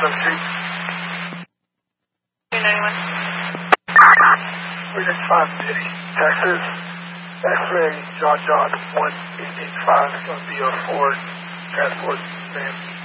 Street. 291. We're in 5 City, Texas. X-ray, John 1885. It's going to be a Ford transport van.